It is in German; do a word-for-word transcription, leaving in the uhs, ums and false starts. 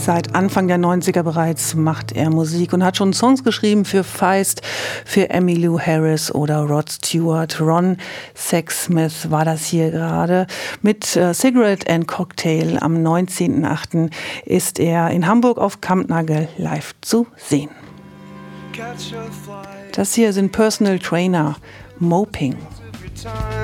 Seit Anfang der neunziger bereits macht er Musik und hat schon Songs geschrieben für Feist, für Emmylou Harris oder Rod Stewart. Ron Sexsmith war das hier gerade. Mit äh, Cigarette and Cocktail am neunzehnten achten ist er in Hamburg auf Kampnagel live zu sehen. Das hier sind Personal Trainer, Moping.